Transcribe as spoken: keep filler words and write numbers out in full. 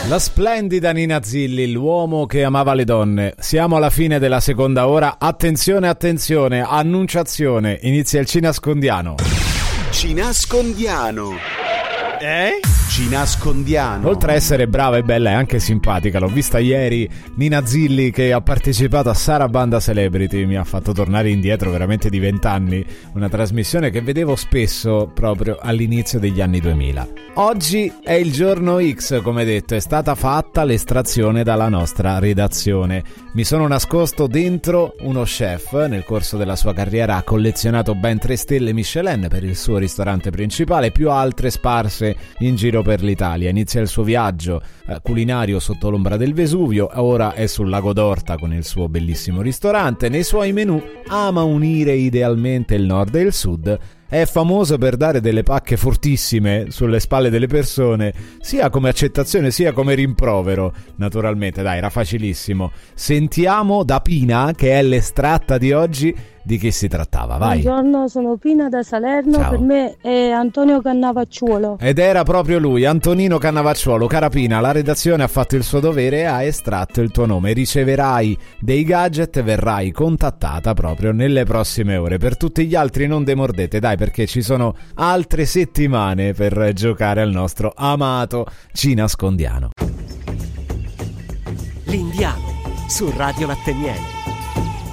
La splendida Nina Zilli, l'uomo che amava le donne. Siamo alla fine della seconda ora. Attenzione, attenzione, annunciazione. Inizia il Cinascondiano. Cinascondiano. Eh? Cinascondiano. Oltre a essere brava e bella, è anche simpatica. L'ho vista ieri, Nina Zilli, che ha partecipato a Sarabanda Celebrity. Mi ha fatto tornare indietro veramente di vent'anni. Una trasmissione che vedevo spesso proprio all'inizio degli anni duemila. Oggi è il giorno X, come detto. È stata fatta l'estrazione dalla nostra redazione. Mi sono nascosto dentro uno chef. Nel corso della sua carriera ha collezionato ben tre stelle Michelin per il suo ristorante principale, più altre sparse in giro per l'Italia. Inizia il suo viaggio eh, culinario sotto l'ombra del Vesuvio, ora è sul lago d'Orta con il suo bellissimo ristorante. Nei suoi menù ama unire idealmente il nord e il sud. È famoso per dare delle pacche fortissime sulle spalle delle persone, sia come accettazione sia come rimprovero. Naturalmente, dai, era facilissimo. Sentiamo da Pina, che è l'estratta di oggi, di chi si trattava, vai. Buongiorno, sono Pina da Salerno. Ciao. Per me è Antonio Cannavacciuolo. Ed era proprio lui, Antonino Cannavacciuolo. Cara Pina, la redazione ha fatto il suo dovere e ha estratto il tuo nome. Riceverai dei gadget e verrai contattata proprio nelle prossime ore. Per tutti gli altri non demordete, dai, perché ci sono altre settimane per giocare al nostro amato Cinascondiano. L'Indiano su Radio Latteniere.